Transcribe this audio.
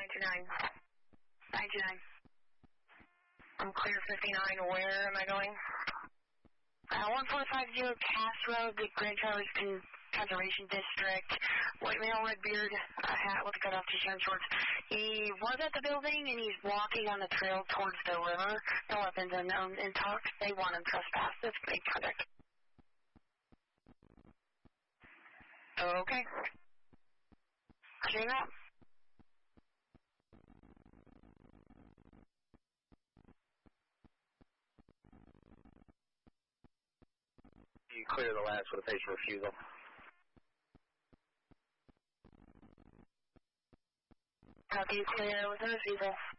99. I'm clear 59. Where am I going? 1450 Cass Road, the Grand Traverse Conservation District. White male, red beard, a hat with a cutoff t-shirt and shorts. He was at the building and he's walking on the trail towards the river. No weapons unknown in talks. They want him trespass. That's great conduct. Okay. Clean up. You clear the last with a patient refusal. Copy, clear with a refusal.